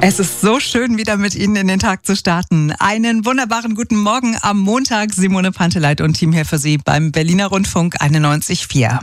Es ist so schön, wieder mit Ihnen in den Tag zu starten. Einen wunderbaren guten Morgen am Montag. Simone Panteleit und Team hier für Sie beim Berliner Rundfunk 91.4.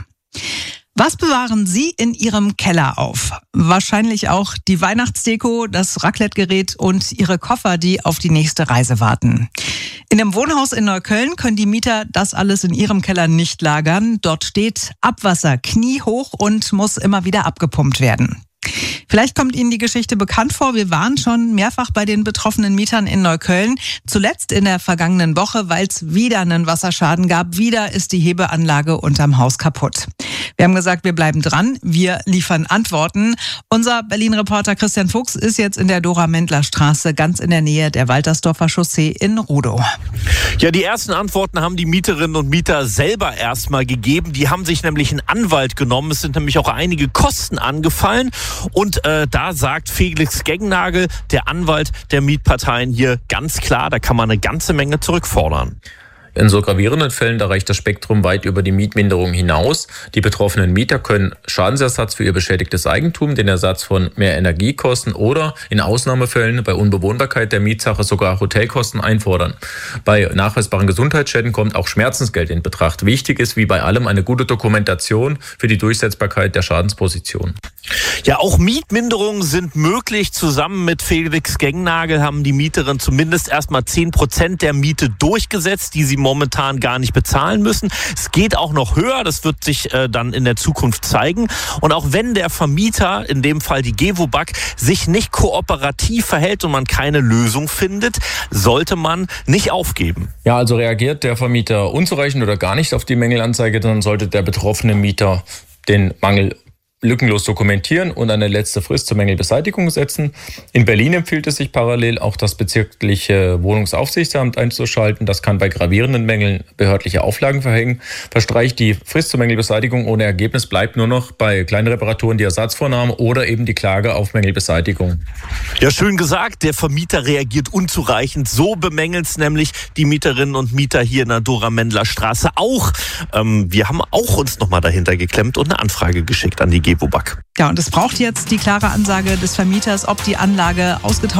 Was bewahren Sie in Ihrem Keller auf? Wahrscheinlich auch die Weihnachtsdeko, das Raclette-Gerät und Ihre Koffer, die auf die nächste Reise warten. In einem Wohnhaus in Neukölln können die Mieter das alles in ihrem Keller nicht lagern. Dort steht Abwasser kniehoch und muss immer wieder abgepumpt werden. Vielleicht kommt Ihnen die Geschichte bekannt vor. Wir waren schon mehrfach bei den betroffenen Mietern in Neukölln. Zuletzt in der vergangenen Woche, weil es wieder einen Wasserschaden gab. Wieder ist die Hebeanlage unterm Haus kaputt. Wir haben gesagt, wir bleiben dran. Wir liefern Antworten. Unser Berlin-Reporter Christian Fuchs ist jetzt in der Dora-Mendler-Straße, ganz in der Nähe der Waltersdorfer Chaussee in Rudow. Ja, die ersten Antworten haben die Mieterinnen und Mieter selber erstmal gegeben. Die haben sich nämlich einen Anwalt genommen. Es sind nämlich auch einige Kosten angefallen. Und da sagt Felix Gengnagel, der Anwalt der Mietparteien, hier ganz klar, da kann man eine ganze Menge zurückfordern. In so gravierenden Fällen, da reicht das Spektrum weit über die Mietminderung hinaus. Die betroffenen Mieter können Schadensersatz für ihr beschädigtes Eigentum, den Ersatz von mehr Energiekosten oder in Ausnahmefällen bei Unbewohnbarkeit der Mietsache sogar Hotelkosten einfordern. Bei nachweisbaren Gesundheitsschäden kommt auch Schmerzensgeld in Betracht. Wichtig ist wie bei allem eine gute Dokumentation für die Durchsetzbarkeit der Schadensposition. Ja, auch Mietminderungen sind möglich. Zusammen mit Felix Gengnagel haben die Mieterinnen zumindest erstmal 10% der Miete durchgesetzt, die sie momentan gar nicht bezahlen müssen. Es geht auch noch höher, das wird sich dann in der Zukunft zeigen. Und auch wenn der Vermieter, in dem Fall die Gewobag, sich nicht kooperativ verhält und man keine Lösung findet, sollte man nicht aufgeben. Ja, also reagiert der Vermieter unzureichend oder gar nicht auf die Mängelanzeige, dann sollte der betroffene Mieter den Mangel lückenlos dokumentieren und eine letzte Frist zur Mängelbeseitigung setzen. In Berlin empfiehlt es sich parallel auch das bezirkliche Wohnungsaufsichtsamt einzuschalten. Das kann bei gravierenden Mängeln behördliche Auflagen verhängen. Verstreicht die Frist zur Mängelbeseitigung ohne Ergebnis, bleibt nur noch bei kleinen Reparaturen die Ersatzvornahme oder eben die Klage auf Mängelbeseitigung. Ja, schön gesagt, der Vermieter reagiert unzureichend. So bemängeln es nämlich die Mieterinnen und Mieter hier in der Dora-Mendler-Straße auch. Wir haben auch uns nochmal dahinter geklemmt und eine Anfrage geschickt an die Gewobag. Ja, und es braucht jetzt die klare Ansage des Vermieters, ob die Anlage ausgetauscht